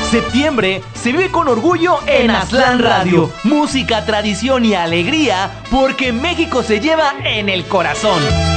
Septiembre se vive con orgullo en Aztlán Radio. Música, tradición y alegría, porque México se lleva en el corazón.